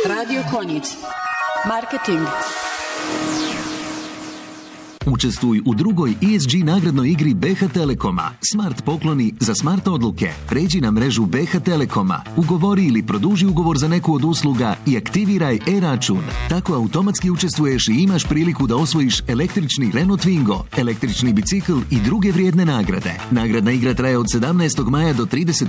Radio Konjic. Marketing. Učestvuj u drugoj ESG nagradnoj igri BH Telekoma. Smart pokloni za smart odluke. Pređi na mrežu BH Telekoma. Ugovori ili produži ugovor za neku od usluga i aktiviraj e-račun. Tako automatski učestvuješ i imaš priliku da osvojiš električni Renault Twingo, električni bicikl i druge vrijedne nagrade. Nagradna igra traje od 17. maja do 31.